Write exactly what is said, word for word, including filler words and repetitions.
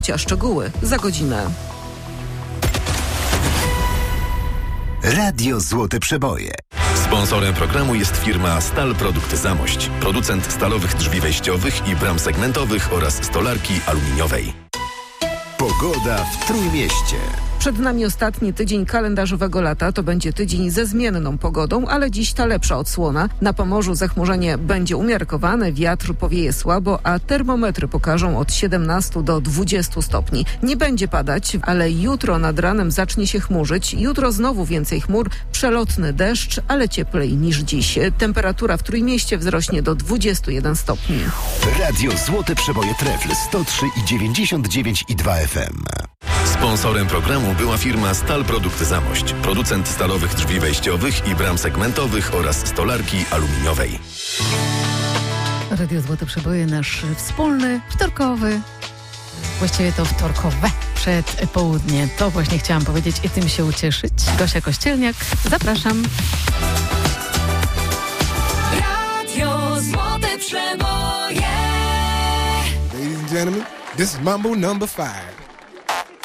A szczegóły za godzinę. Radio Złote Przeboje. Sponsorem programu jest firma Stal Produkt Zamość, producent stalowych drzwi wejściowych i bram segmentowych oraz stolarki aluminiowej. Pogoda w Trójmieście. Przed nami ostatni tydzień kalendarzowego lata. To będzie tydzień ze zmienną pogodą, ale dziś ta lepsza odsłona. Na Pomorzu zachmurzenie będzie umiarkowane, wiatr powieje słabo, a termometry pokażą od siedemnastu do dwudziestu stopni. Nie będzie padać, ale jutro nad ranem zacznie się chmurzyć. Jutro znowu więcej chmur, przelotny deszcz, ale cieplej niż dziś. Temperatura w Trójmieście wzrośnie do dwudziestu jeden stopni. Radio Złote Przeboje Trefl sto trzy i dziewięćdziesiąt dziewięć i dwa F M. Sponsorem programu była firma Stal Produkt Zamość, producent stalowych drzwi wejściowych i bram segmentowych oraz stolarki aluminiowej. Radio Złote Przeboje, nasz wspólny, wtorkowy, właściwie to wtorkowe przedpołudnie. To właśnie chciałam powiedzieć i tym się ucieszyć. Gosia Kościelniak, zapraszam. Radio Złote Przeboje. Ladies and gentlemen, this is Mambo number five.